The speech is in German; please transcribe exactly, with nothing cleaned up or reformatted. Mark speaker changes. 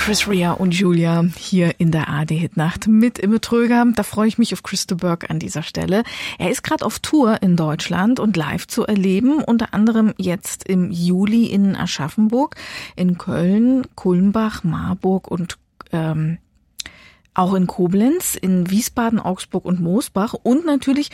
Speaker 1: Chris Rea und Julia hier in der A R D-Hitnacht mit Imme Tröger. Da freue ich mich auf Chris de Burgh an dieser Stelle. Er ist gerade auf Tour in Deutschland und live zu erleben, unter anderem jetzt im Juli in Aschaffenburg, in Köln, Kulmbach, Marburg und ähm, auch in Koblenz, in Wiesbaden, Augsburg und Moosbach und natürlich